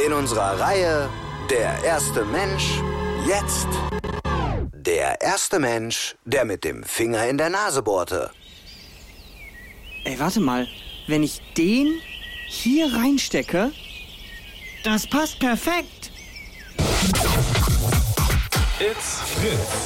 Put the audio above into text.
In unserer Reihe Der erste Mensch, jetzt der erste Mensch, der mit dem Finger in der Nase bohrte. Ey, warte mal. Wenn ich den hier reinstecke, das passt perfekt. It's Fritz.